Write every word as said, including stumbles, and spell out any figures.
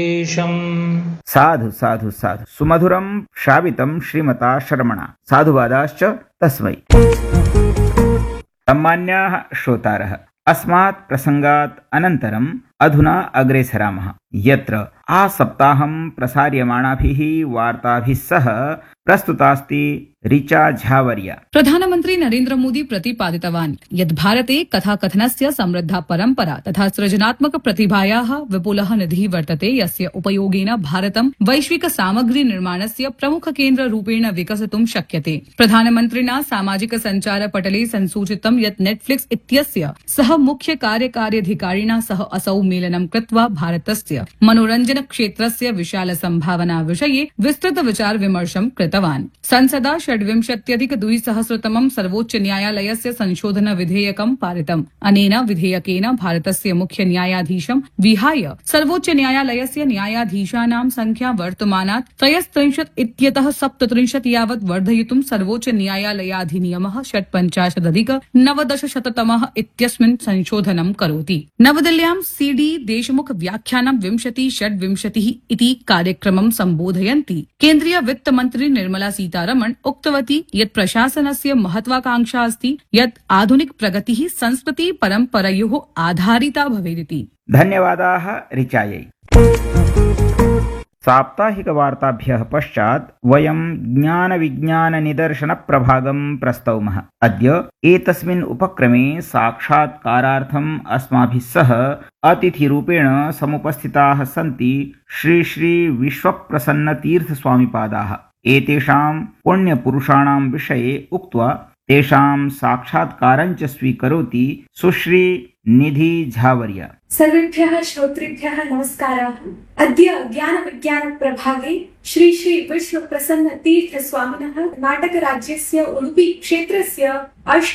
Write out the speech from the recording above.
साधु साधु साधु सुमधुरं श्रावितं श्रीमता शर्मणा साधुवादाश्च तस्मै। सम्मान्याः श्रोतारः, अस्मात् प्रसंगात् अनन्तरम् अधुना अग्रे सरामः, यत्र आसप्ताहं प्रसार्यमाणाभिः वार्ताभिः सह प्रस्तुतास्ति ऋचा झावर्या। प्रधानमन्त्री नरेन्द्र मोदी प्रतिपादितवान् यत् भारते कथाकथनस्य समृद्धा परम्परा तथा सृजनात्मक प्रतिभायाः विपुलः निधिः वर्तते, यस्य उपयोगेन भारतं वैश्विक सामग्री निर्माणस्य प्रमुख केन्द्र रूपेण विकसितुं शक्यते। प्रधानमन्त्रिणा सामाजिक सञ्चार पटले संसूचितं यत् नेटफ्लिक्स इत्यस्य सह मुख्य कार्यकार्यधिकारिणा सह असौ मेलनं कृत्वा भारतस्य मनोरञ्जन क्षेत्रस्य विशाल सम्भावना विषये विस्तृत विचार विमर्शं कृतवान्। संसदा षड्विंशत्यधिक द्विसहस्रतमं सर्वोच्च न्यायालयस्य संशोधन विधेयकं पारितम्। अनेन विधेयकेन भारतस्य मुख्य न्यायाधीशं विहाय सर्वोच्च न्यायालयस्य न्यायाधीशानां संख्या वर्तमानात् त्रयस्त्रिंशत् इत्यतः सप्तत्रिंशत् यावत् वर्धयितुं सर्वोच्च न्यायालयाधिनियमः षट्पञ्चाशदधिक नवदशशततमः इत्यस्मिन् संशोधनं करोति। नवदिल्ल्यां सी डी देशमुख व्याख्यानं विंशति षड्विंशतिः इति कार्यक्रमं सम्बोधयन्ति केन्द्रीय वित्त मन्त्री निर्मला सीतारमण उक्तवती यत् प्रशासनस्य महत्वाकांक्षा अस्ति यत् आधुनिक प्रगतिः संस्कृति परम्परयोः आधारिता भवेदिति। धन्यवादाः ऋचायै। साप्ताहिकवार्ताभ्यः पश्चात् वयं ज्ञानविज्ञाननिदर्शनप्रभागं प्रस्तौमः। अद्य एतस्मिन् उपक्रमे साक्षात्कारार्थम् अस्माभिः सह अतिथिरूपेण समुपस्थिताः सन्ति श्री श्री विश्वप्रसन्नतीर्थस्वामिपादाः। एतेषां पुण्यपुरुषाणां विषये उक्त्वा तेषां साक्षात्कारञ्च स्वीकरोति सुश्री निधि झावर्या। सर्वेभ्यः श्रोतृभ्यः नमस्काराः। अद्य ज्ञानविज्ञान प्रभागे श्री श्री विश्व प्रसन्न तीर्थ स्वामिनः कर्नाटकराज्यस्य उडुपी क्षेत्रस्य अष्ट